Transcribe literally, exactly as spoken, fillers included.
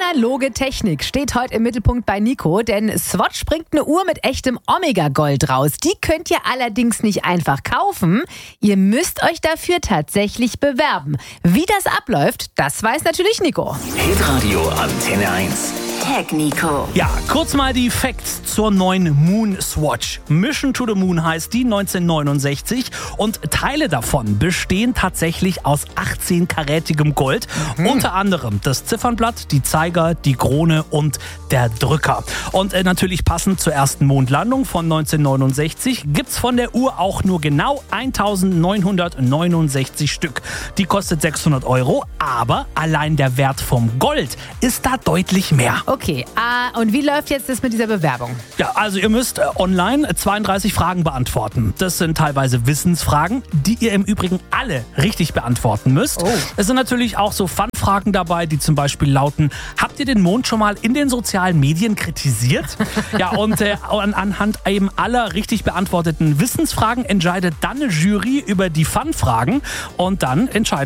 Analoge Technik steht heute im Mittelpunkt bei Nico, denn Swatch bringt eine Uhr mit echtem Omega-Gold raus. Die könnt ihr allerdings nicht einfach kaufen. Ihr müsst euch dafür tatsächlich bewerben. Wie das abläuft, das weiß natürlich Nico. Hitradio Antenne eins. Tech Nico. Ja, kurz mal die Facts zur neuen Moon Swatch. Mission to the Moon heißt die, neunzehnhundertneunundsechzig, und Teile davon bestehen tatsächlich aus achtzehn-karätigem Gold. Mhm. Unter anderem das Ziffernblatt, die Zeiger, die Krone und der Drücker. Und äh, natürlich passend zur ersten Mondlandung von neunzehnhundertneunundsechzig gibt's von der Uhr auch nur genau eintausendneunhundertneunundsechzig Stück. Die kostet sechshundert Euro, aber allein der Wert vom Gold ist da deutlich mehr. Okay, uh, und wie läuft jetzt das mit dieser Bewerbung? Ja, also ihr müsst äh, online zweiunddreißig Fragen beantworten. Das sind teilweise Wissensfragen, die ihr im Übrigen alle richtig beantworten müsst. Oh. Es sind natürlich auch so Fun-Fragen dabei, die zum Beispiel lauten: Habt ihr den Mond schon mal in den sozialen Medien kritisiert? Ja, und äh, an, anhand eben aller richtig beantworteten Wissensfragen entscheidet dann eine Jury über die Fun-Fragen und dann entscheidet